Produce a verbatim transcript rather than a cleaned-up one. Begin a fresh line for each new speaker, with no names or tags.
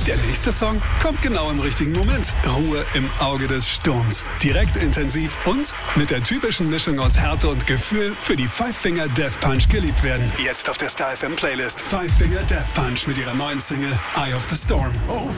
Der nächste Song kommt genau im richtigen Moment. Ruhe im Auge des Sturms. Direkt, intensiv und mit der typischen Mischung aus Härte und Gefühl für die Five Finger Death Punch geliebt werden. Jetzt auf der Star F M Playlist. Five Finger Death Punch mit ihrer neuen Single Eye of the Storm. Oh.